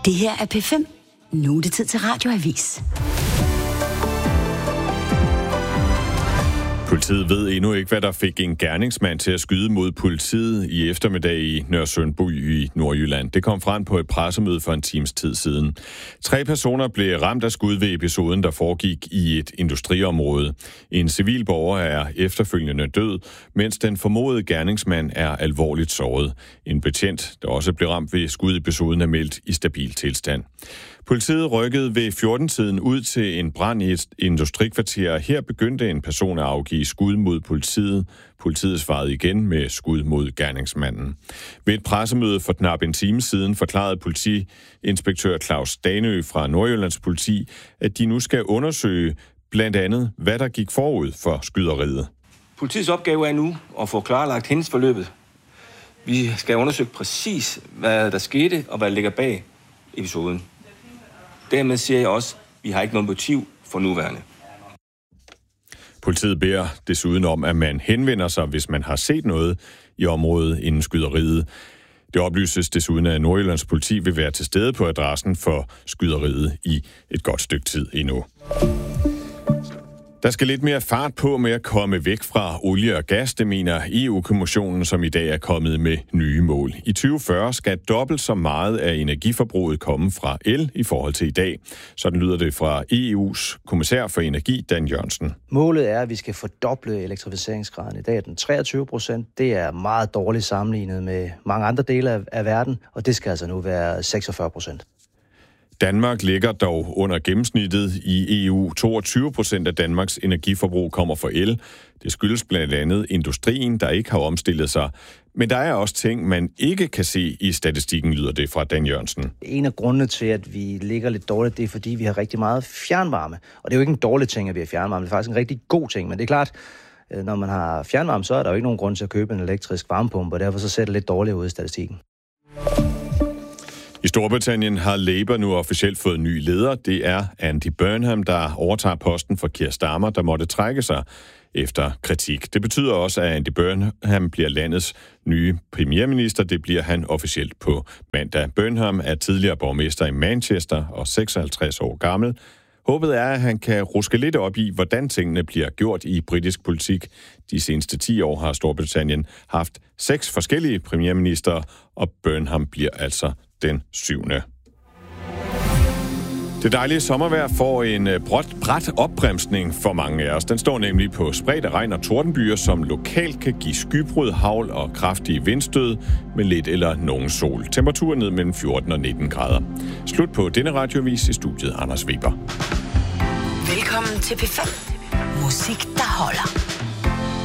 Det her er P5. Nu er det tid til Radioavis. Politiet ved endnu ikke, hvad der fik en gerningsmand til at skyde mod politiet i eftermiddag i Nørresundby i Nordjylland. Det kom frem på et pressemøde for en times tid siden. 3 personer blev ramt af skud ved episoden, der foregik i et industriområde. En civil borger er efterfølgende død, mens den formodede gerningsmand er alvorligt såret. En betjent, der også blev ramt ved skudepisoden, er meldt i stabil tilstand. Politiet rykkede ved 14-tiden ud til en brand i et industrikvarter. Her begyndte en person at afgive skud mod politiet. Politiet svarede igen med skud mod gerningsmanden. Ved et pressemøde for knap en time siden forklarede politiinspektør Claus Danø fra Nordjyllands Politi, at de nu skal undersøge blandt andet, hvad der gik forud for skyderiet. Politiets opgave er nu at få klarlagt hændelsesforløbet. Vi skal undersøge præcis, hvad der skete og hvad der ligger bag episoden. Dermed siger jeg også, at vi har ikke noget motiv for nuværende. Politiet beder desuden om, at man henvender sig, hvis man har set noget i området inden skyderiet. Det oplyses desuden, at Nordjyllands Politi vil være til stede på adressen for skyderiet i et godt stykke tid endnu. Der skal lidt mere fart på med at komme væk fra olie og gas, det mener EU-kommissionen, som i dag er kommet med nye mål. I 2040 skal dobbelt så meget af energiforbruget komme fra el i forhold til i dag. Sådan lyder det fra EU's kommissær for energi, Dan Jørgensen. Målet er, at vi skal fordoble elektrificeringsgraden. I dag er den 23%. Det er meget dårligt sammenlignet med mange andre dele af verden, og det skal altså nu være 46%. Danmark ligger dog under gennemsnittet i EU. 22% af Danmarks energiforbrug kommer fra el. Det skyldes blandt andet industrien, der ikke har omstillet sig. Men der er også ting, man ikke kan se i statistikken, lyder det fra Dan Jørgensen. En af grundene til, at vi ligger lidt dårligt, det er, fordi vi har rigtig meget fjernvarme. Og det er jo ikke en dårlig ting, at vi har fjernvarme. Det er faktisk en rigtig god ting. Men det er klart, når man har fjernvarme, så er der jo ikke nogen grund til at købe en elektrisk varmepumpe, og derfor så ser det lidt dårligt ud i statistikken. I Storbritannien har Labour nu officielt fået en ny leder. Det er Andy Burnham, der overtager posten for Keir Starmer, der måtte trække sig efter kritik. Det betyder også, at Andy Burnham bliver landets nye premierminister. Det bliver han officielt på mandag. Burnham er tidligere borgmester i Manchester og 56 år gammel. Håbet er, at han kan ruske lidt op i, hvordan tingene bliver gjort i britisk politik. De seneste 10 år har Storbritannien haft 6 forskellige premierminister, og Burnham bliver altså den 7. Det dejlige sommervejr får en brat opbremsning for mange af os. Den står nemlig på spredte regn- og tordenbyer, som lokalt kan give skybrud, hagl og kraftige vindstød med lidt eller nogen sol. Temperaturen ned mellem 14 og 19 grader. Slut på denne radioavis. I studiet Anders Weber. Velkommen til P5. Musik, der holder.